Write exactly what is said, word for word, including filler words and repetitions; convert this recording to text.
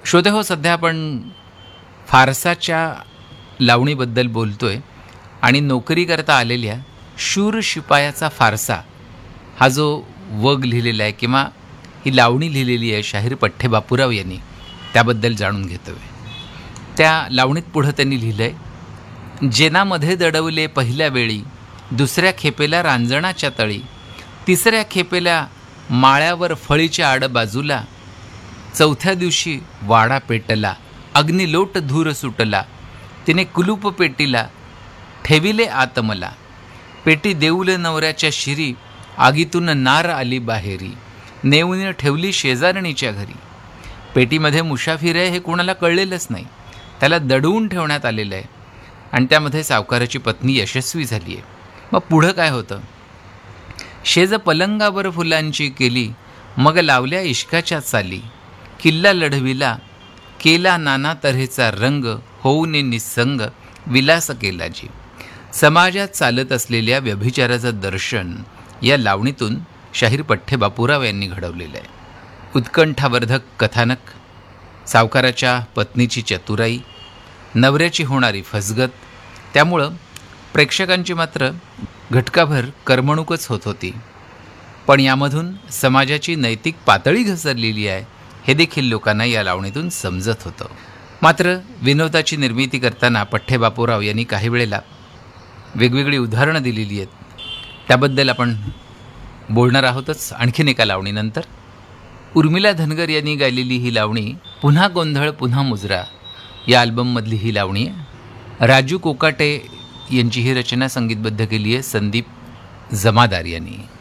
श्रोते हो, सध्या आपण फारसाच्या लावणीबद्दल बोलतोय आणि नोकरी करता आलेल्या शूर शिपायाचा फारसा हा जो वग लिहिलेला आहे किंवा ही लावणी लिहिलेली आहे शाहीर पठ्ठे बापूराव यांनी, त्याबद्दल जाणून घेतोय. त्या लावणीत पुढं त्यांनी लिहिलं आहे, जेनामध्ये दडवले पहिल्या वेळी, दुसऱ्या खेपेला रांजणाच्या तळी, तिसऱ्या खेपेला माळ्यावर फळीच्या आड बाजूला, चौथ्या दिवशी वाडा पेटला, अग्निलोट धूर सुटला, तिने कुलूप पेटीला ठेविले आतमला, पेटी देऊल नवऱ्याच्या शिरी, आगीतून नार आली बाहेरी, नेऊन ठेवली शेजारणीच्या घरी. पेटीमध्ये मुसाफिर आहे हे कोणाला कळलेलंच नाही, त्याला दडवून ठेवण्यात आलेलं आहे आणि त्यामध्ये सावकाराची पत्नी यशस्वी झाली आहे. मग पुढं काय होतं? शेज पलंगावर फुलांची केली, मग लावल्या इश्काच्या चाली, किल्ला लढविला केला नाना तऱ्हेचा रंग, होऊन निसंग विलास केला जी. समाजात चालत असलेल्या व्यभिचाराचं दर्शन या लावणीतून शाहीर पठ्ठे बापूराव यांनी घडवलेलं आहे. उत्कंठावर्धक कथानक, सावकाराच्या पत्नीची चतुराई, नवऱ्याची होणारी फसगत, त्यामुळं प्रेक्षकांची मात्र घटकाभर करमणूकच होत होती. पण यामधून समाजाची नैतिक पातळी घसरलेली आहे हे देखील लोकांना या लावणीतून समजत होतं. मात्र विनोदाची निर्मिती करताना पठ्ठे बापूराव यांनी काही वेळेला वेगवेगळी उदाहरणं दिलेली आहेत. त्याबद्दल आपण बोलणार आहोतच आणखीन एका लावणीनंतर. उर्मिला धनगर यांनी गायलेली ही लावणी पुन्हा गोंधळ पुन्हा मुजरा या अल्बममधली ही लावणी आहे. राजू कोकाटे यांची ही रचना संगीतबद्ध केली आहे संदीप जमादार यांनी.